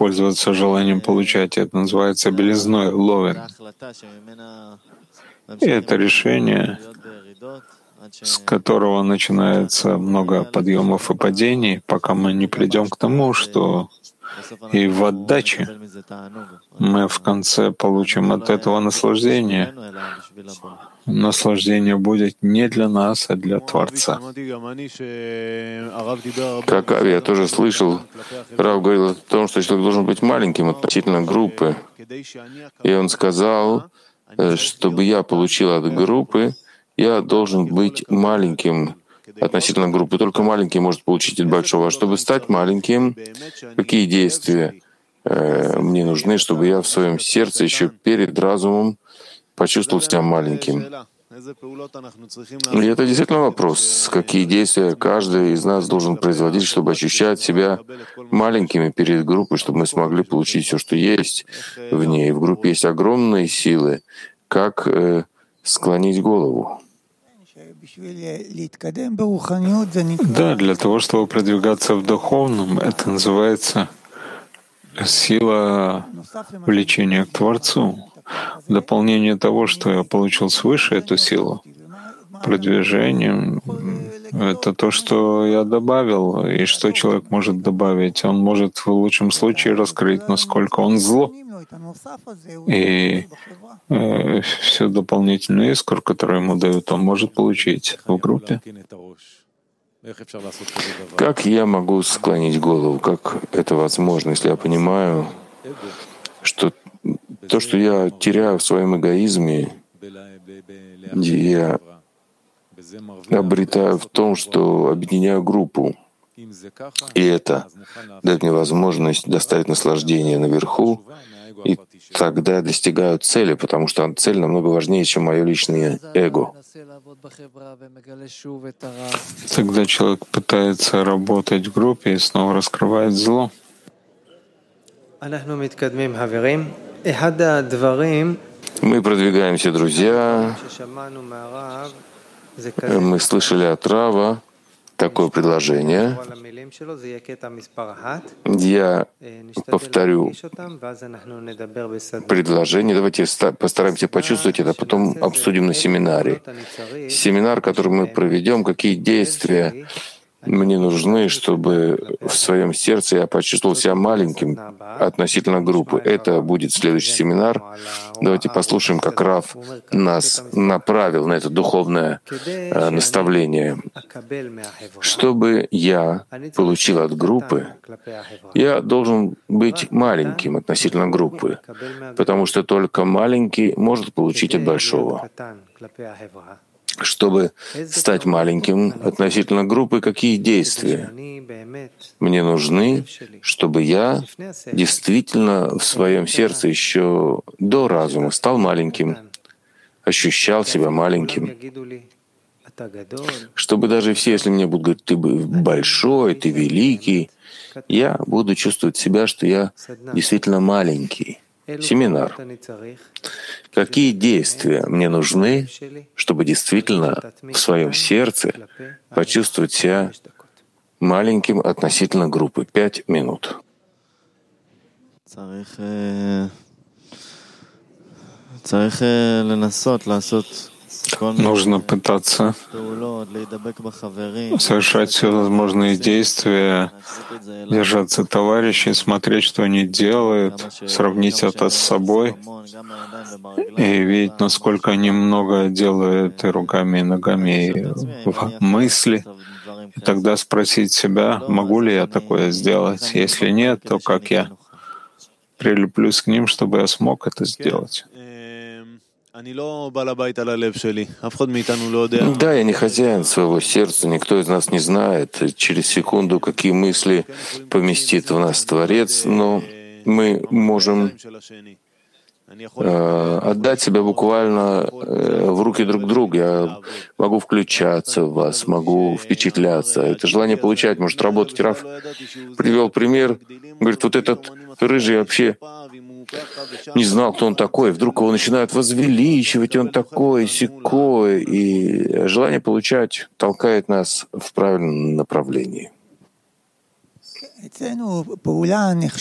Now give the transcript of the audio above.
пользоваться желанием получать. Это называется белизной, ловен. И это решение, с которого начинается много подъемов и падений, пока мы не придем к тому, что и в отдаче мы в конце получим от этого наслаждение. Наслаждение будет не для нас, а для Творца. Как я тоже слышал, Рав говорил о том, что человек должен быть маленьким относительно группы. И он сказал, чтобы я получил от группы, я должен быть маленьким относительно группы. Только маленький может получить от большого. А чтобы стать маленьким, какие действия мне нужны, чтобы я в своем сердце еще перед разумом почувствовал себя маленьким? И это действительно вопрос, какие действия каждый из нас должен производить, чтобы ощущать себя маленькими перед группой, чтобы мы смогли получить все, что есть в ней. В группе есть огромные силы. Как склонить голову? Да, для того, чтобы продвигаться в духовном, это называется сила влечения к Творцу. В дополнение того, что я получил свыше эту силу, продвижением — это то, что я добавил. И что человек может добавить? Он может в лучшем случае раскрыть, насколько он зло. И всю дополнительную искру, которую ему дают, он может получить в группе. Как я могу склонить голову? Как это возможно, если я понимаю, что то, что я теряю в своем эгоизме, я обретаю в том, что объединяю группу. И это дает мне возможность доставить наслаждение наверху, и тогда я достигаю цели, потому что цель намного важнее, чем мое личное эго. Тогда человек пытается работать в группе и снова раскрывает зло. Мы продвигаемся, друзья. Мы слышали от Рава такое предложение. Я повторю предложение. Давайте постараемся почувствовать это, потом обсудим на семинаре. Семинар, который мы проведем, какие действия мне нужны, чтобы в своем сердце я почувствовал себя маленьким относительно группы. Это будет следующий семинар. Давайте послушаем, как Рав нас направил на это духовное наставление. Чтобы я получил от группы, я должен быть маленьким относительно группы, потому что только маленький может получить от большого. Чтобы стать маленьким относительно группы, какие действия мне нужны, чтобы я действительно в своем сердце еще до разума стал маленьким, ощущал себя маленьким, чтобы даже все, если мне будут говорить, ты большой, ты великий, я буду чувствовать себя, что я действительно маленький. Семинар. Какие действия мне нужны, чтобы действительно в своем сердце почувствовать себя маленьким относительно группы? 5 минут. Нужно пытаться совершать все возможные действия, держаться товарищей, смотреть, что они делают, сравнить это с собой и видеть, насколько они много делают и руками, и ногами, и в мысли. И тогда спросить себя, могу ли я такое сделать? Если нет, то как я прилеплюсь к ним, чтобы я смог это сделать? Да, я не хозяин своего сердца, никто из нас не знает через секунду, какие мысли поместит в нас Творец, но мы можем отдать себя буквально в руки друг друга. Я могу включаться в вас, могу впечатляться. Это желание получать может работать. Рав привел пример, говорит, вот этот рыжий вообще не знал, кто он такой. Вдруг его начинают возвеличивать, он такой, сякой. И желание получать толкает нас в правильном направлении.